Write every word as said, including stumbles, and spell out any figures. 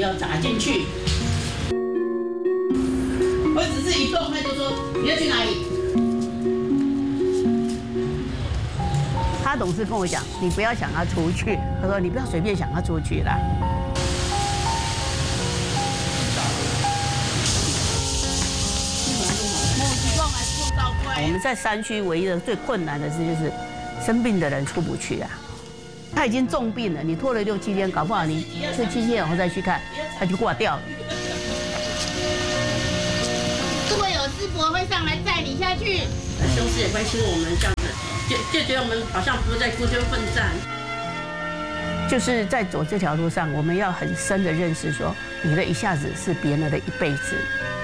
要砸进去。我只是一动，他就说你要去哪里？ 他总是跟我讲，你不要想他出去。他说你不要随便想他出去啦。我们在山区唯一的最困难的事就是生病的人出不去啊。他已经重病了，你拖了六七天，搞不好你这七天然后再去看，他就挂掉了。 如果有师伯会上来载你下去， 兄师也关心我们这样子，就就觉得我们好像不是在孤军奋战。 就是在走这条路上，我们要很深的认识说，你的一下子是别人的一辈子。